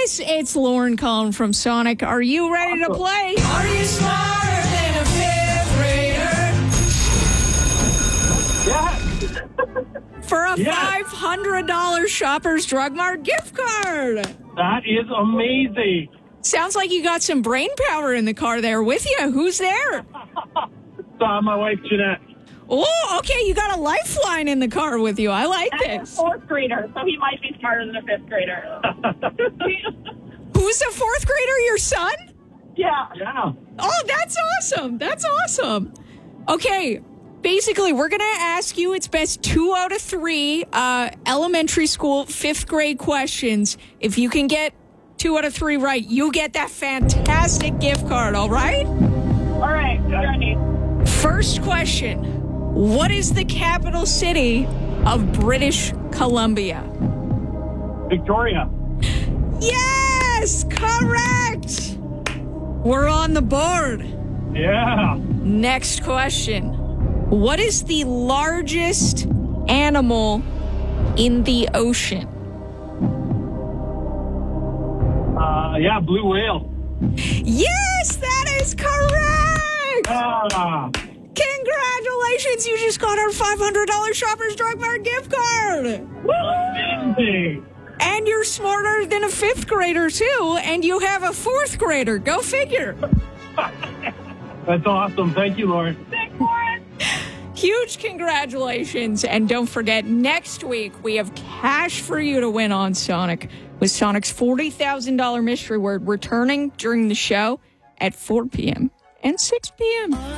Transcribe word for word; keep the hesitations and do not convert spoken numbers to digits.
Chris, it's Lauren calling from Sonic. Are you ready to play? Are you smarter than a fifth grader? Yeah. For a Yes. five hundred dollars Shoppers Drug Mart gift card. That is amazing. Sounds like you got some brain power in the car there with you. Who's there? Uh, my wife, Jeanette. Oh, okay. You got a lifeline in the car with you. I like That's a this. fourth grader, so he might be smarter than a fifth grader. Who's a fourth grader? Your son? Yeah. Yeah. Oh, that's awesome. That's awesome. Okay. Basically, we're going to ask you, it's best two out of three uh, elementary school fifth grade questions. If you can get two out of three right, you get that fantastic gift card, all right? All right, ready. First question. What is the capital city of British Columbia? Victoria. Yes, correct. We're on the board. Yeah. Next question. What is the largest animal in the ocean? Uh, yeah, blue whale. Yes, that is correct. Ah. Congratulations, you just got our five hundred dollars Shoppers Drug Mart gift card. Amazing. And you're smarter than a fifth grader, too, and you have a fourth grader. Go figure. That's awesome. Thank you, Lauren. Thanks, Lauren. Huge congratulations. And don't forget, next week we have cash for you to win on Sonic with Sonic's forty thousand dollars mystery word returning during the show at four p.m. and six p.m.